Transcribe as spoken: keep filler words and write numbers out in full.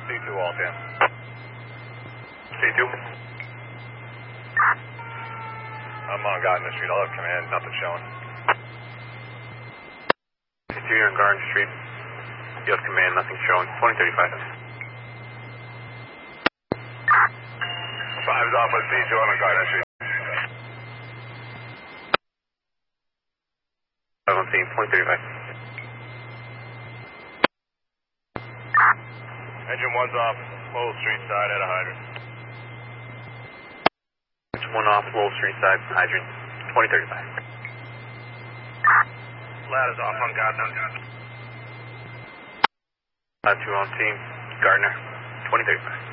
C two all ten. C two. I'm on Gardner Street. I'll have command. Nothing showing. C two, you're on Gardner Street. You have command. Nothing showing. twenty thirty-five. Five's off with C two on Gardner Street. I don't see point thirty-five. Engine one's off Lowell Street side at a hydrant. Engine one off Lowell Street side, hydrant, twenty thirty-five. Ladder's off on Gardner. Lad two on team, Gardner, twenty thirty-five.